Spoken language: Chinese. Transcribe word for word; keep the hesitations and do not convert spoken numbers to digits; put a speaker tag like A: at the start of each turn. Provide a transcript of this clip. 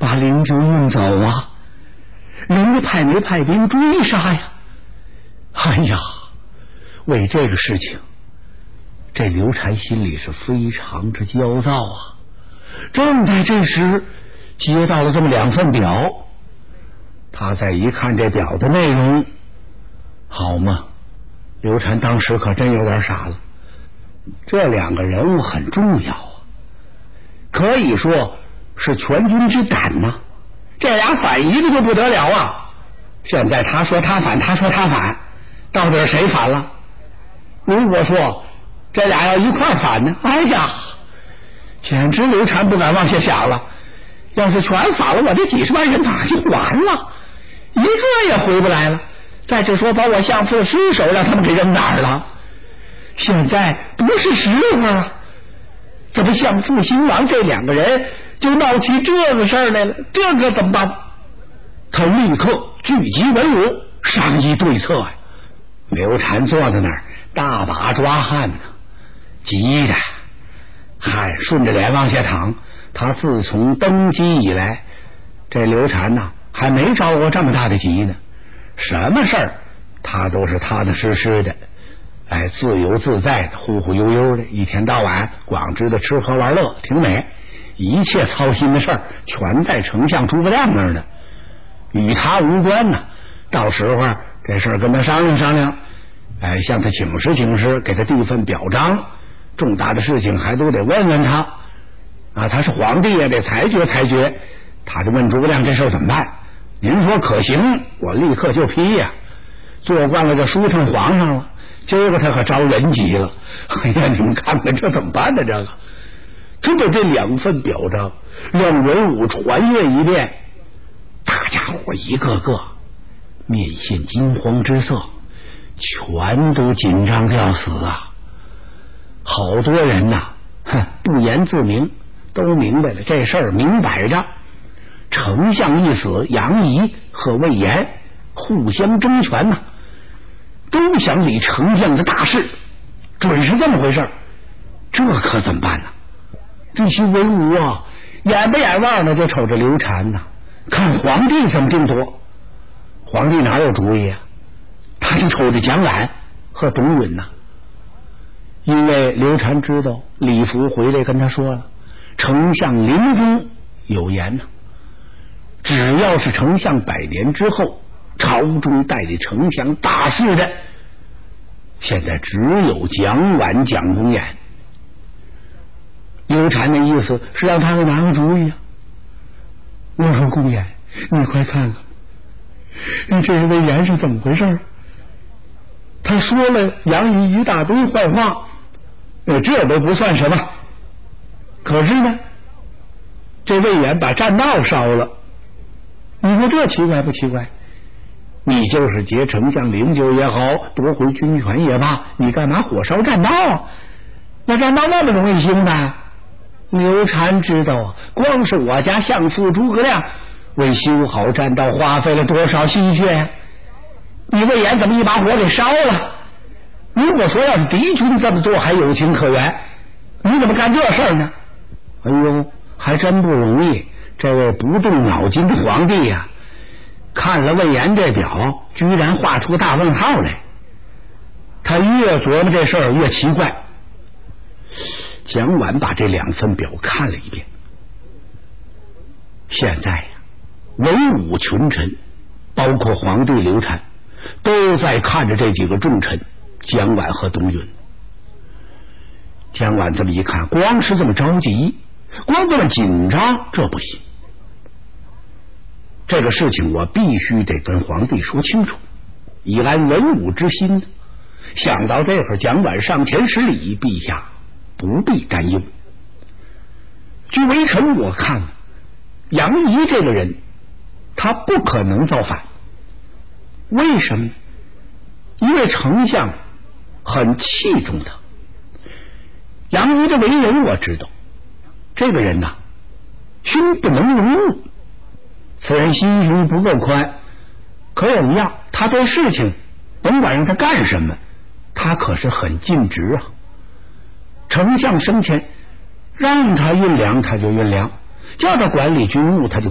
A: 把灵柩运走啊，人家派没派兵追杀呀？哎呀，为这个事情，这刘禅心里是非常之焦躁啊。正在这时，接到了这么两份表，他再一看这表的内容，好嘛，刘禅当时可真有点傻了。这两个人物很重要啊，可以说是全军之胆呐、啊。这俩反一个就不得了啊！现在他说他反，他说他反，到底是谁反了？如果说这俩要一块反呢，哎呀，简直刘禅不敢往下想了。要是全反了，我这几十万人马就完了，一个也回不来了。再者说，把我相父的尸首让他们给扔哪儿了？现在不是时候啊！怎么相父兴王这两个人就闹起这个事儿来了？这可怎么办？他立刻聚集文武商议对策呀、啊。刘禅坐在那儿，大把抓汗呢，急的汗顺着脸往下淌。他自从登基以来，这刘禅呐还没着过这么大的急呢。什么事儿他都是踏踏实实的，哎，自由自在的，忽忽悠悠的，一天到晚光知道吃喝玩乐，挺美。一切操心的事儿全在丞相诸葛亮那儿呢，与他无关呢。到时候这事儿跟他商量商量，哎，向他请示请示，给他递份表彰。重大的事情还都得问问他啊，他是皇帝呀，得裁决裁决。他就问诸葛亮这事儿怎么办？您说可行，我立刻就批呀。做惯了这书成皇上了，今儿个他可招人急了。哎呀，你们看看这怎么办呢？这个，就把这两份表彰让文武传阅一遍，大家伙一个个面现惊慌之色，全都紧张的要死啊！好多人呐、啊，哼，不言自明，都明白了这事儿明摆着。丞相一死，杨仪和魏延互相争权呐、啊，都想理丞相的大事，准是这么回事。这可怎么办呢？这些文武啊，眼不眼望的就瞅着刘禅呐、啊，看皇帝怎么定夺。皇帝哪有主意啊？他就瞅着蒋琬和董允呐、啊。因为刘禅知道李福回来跟他说了，丞相临终有言呢、啊，只要是丞相百年之后朝中代理丞相大事的，现在只有蒋琬、蒋公演。刘禅的意思是让他给拿个主意啊。我说公演，你快看看，你这魏延是怎么回事？他说了杨仪一大堆坏话，呃，这都不算什么。可是呢，这魏延把栈道烧了，你说这奇怪不奇怪？你就是劫丞相灵柩也好，夺回军权也罢，你干嘛火烧栈道啊？那栈道那么容易兴的？刘禅知道啊，光是我家相父诸葛亮为修好栈道花费了多少心血呀、啊！你魏延怎么一把火给烧了？如果说要是敌军这么做还有情可原，你怎么干这事儿呢？哎呦，还真不容易，这位不动脑筋的皇帝呀、啊，看了魏延这表，居然画出大问号来。他越琢磨这事儿越奇怪。蒋琬把这两份表看了一遍，现在呀，文武群臣，包括皇帝刘禅，都在看着这几个重臣蒋琬和董允。蒋琬这么一看，光是这么着急，光这么紧张，这不行。这个事情我必须得跟皇帝说清楚，以安文武之心。想到这会儿，蒋琬上前施礼：“陛下不必担忧。据微臣我看，杨仪这个人，他不可能造反。为什么？因为丞相很器重他。杨仪的为人我知道，这个人呐、啊，胸不能容物。此人心胸不够宽，可有一样，他对事情甭管让他干什么，他可是很尽职啊。丞相生前让他运粮他就运粮，叫他管理军务他就